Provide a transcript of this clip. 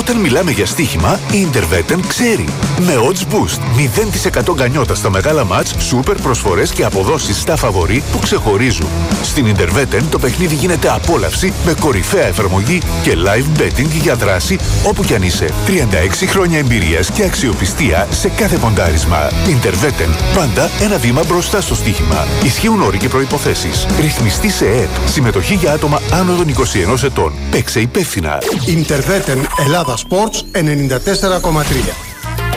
Όταν μιλάμε για στοίχημα, η Interveten ξέρει. Με odds boost, 0% γκανιότα στα μεγάλα μάτς, σούπερ προσφορές και αποδόσεις στα φαβορί που ξεχωρίζουν. Στην Interveten το παιχνίδι γίνεται απόλαυση με κορυφαία εφαρμογή και live betting για δράση όπου κι αν είσαι. 36 χρόνια εμπειρίας και αξιοπιστία σε κάθε ποντάρισμα. Interveten, πάντα ένα βήμα μπροστά στο στοίχημα. Ισχύουν όροι και προϋποθέσεις. Ρυθμιστή σε ΕΕΠ. Συμμετοχή για άτομα άνω των 21 ετών. Παίξε υπεύθυνα. Interveten Ελλάδα Sports 94,3.